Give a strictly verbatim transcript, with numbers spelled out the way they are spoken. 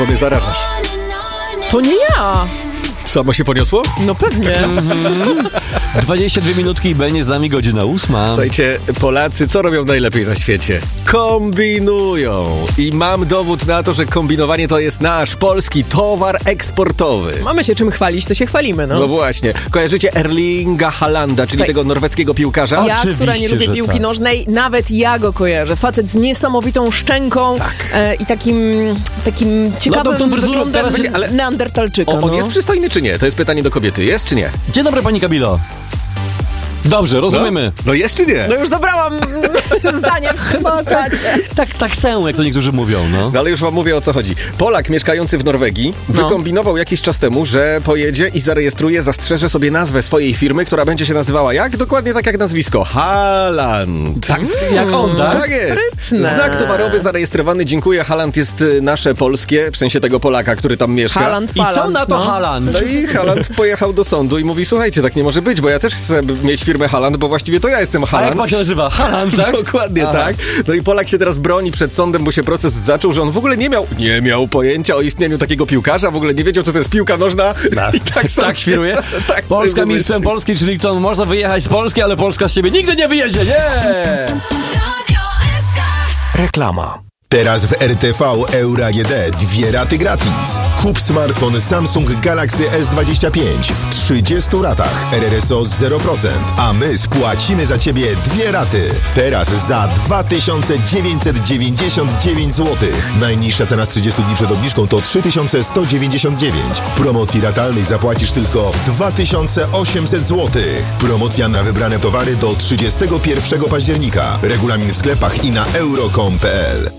Mnie zarażasz. To nie ja. Samo się poniosło? No pewnie. dwadzieścia dwie minutki i będzie z nami godzina ósma. Słuchajcie, Polacy co robią najlepiej na świecie? Kombinują. I mam dowód na to, że kombinowanie to jest nasz polski towar eksportowy. Mamy się czym chwalić, to się chwalimy, no. No właśnie. Kojarzycie Erlinga Haalanda, czyli Słuchaj, tego norweskiego piłkarza? Ja, Oczywiście, która nie lubię że piłki tak. nożnej, nawet ja go kojarzę. Facet z niesamowitą szczęką Tak. e, i takim, takim ciekawym No, tą fryzurą wyglądem teraz się- ale- neandertalczyka. On, on no. jest przystojny czy nie? To jest pytanie do kobiety. Jest czy nie? Dzień dobry, pani Kamilo. Dobrze, rozumiemy. No, no jest czy nie? No już zabrałam zdanie chyba tacie. Tak, tak są, jak to niektórzy mówią, no. No ale już wam mówię, o co chodzi. Polak mieszkający w Norwegii No. wykombinował jakiś czas temu, że pojedzie i zarejestruje, zastrzeże sobie nazwę swojej firmy, która będzie się nazywała jak? Dokładnie tak jak nazwisko. Haaland. Tak, jak on, tak? Tak jest. Sprytne. Znak towarowy zarejestrowany. Dziękuję. Haaland jest y, nasze polskie, w sensie tego Polaka, który tam mieszka. Haaland, I co Paland, na to no. Haaland? No i Haaland pojechał do sądu i mówi, słuchajcie, tak nie może być, bo ja też chcę mieć firmę Haaland, bo właściwie to ja jestem A jak Haaland. pan się nazywa? Haaland, tak? Dokładnie Aha. tak. No i Polak się teraz broni przed sądem, bo się proces zaczął, że on w ogóle nie miał, nie miał pojęcia o istnieniu takiego piłkarza, w ogóle nie wiedział, co to jest piłka nożna. I tak, sam Tak się- świruje? tak Polska sobie mistrzem wymyślił. Polski, czyli co, można wyjechać z Polski, ale Polska z siebie nigdy nie wyjedzie, nie! Reklama. Teraz w R T V Euro A G D dwie raty gratis. Kup smartfon Samsung Galaxy S dwadzieścia pięć w trzydziestu ratach, R R S O zero procent, a my spłacimy za Ciebie dwie raty. Teraz za dwa tysiące dziewięćset dziewięćdziesiąt dziewięć złotych. Najniższa cena z trzydziestu dni przed obniżką to trzy tysiące sto dziewięćdziesiąt dziewięć. W promocji ratalnej zapłacisz tylko dwa tysiące osiemset złotych. Promocja na wybrane towary do trzydziestego pierwszego października. Regulamin w sklepach i na euro kropka com kropka p l.